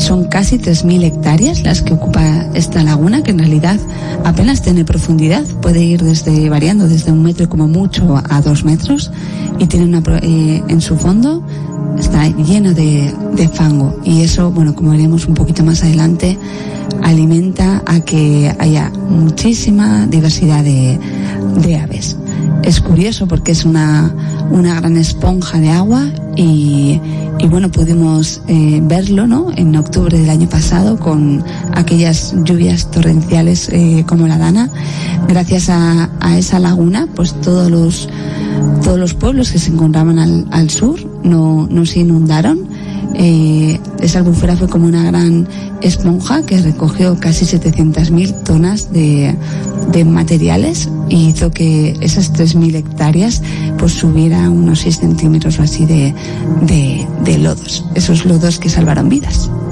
Son casi 3.000 hectáreas las que ocupa esta laguna, que en realidad apenas tiene profundidad, puede ir variando desde 1 metro como mucho a 2 metros, y tiene en su fondo está lleno de fango, y eso, bueno, como veremos un poquito más adelante, alimenta a que haya muchísima diversidad de aves. Es curioso porque es una gran esponja de agua y bueno, pudimos verlo, ¿no?, en octubre del año pasado con aquellas lluvias torrenciales como la Dana. Gracias a esa laguna, pues todos los pueblos que se encontraban al sur no se inundaron. Esa albufera fue como una gran esponja que recogió casi 700.000 tonas de materiales y hizo que esas 3.000 hectáreas pues subiera unos 6 centímetros o así de lodos, esos lodos que salvaron vidas.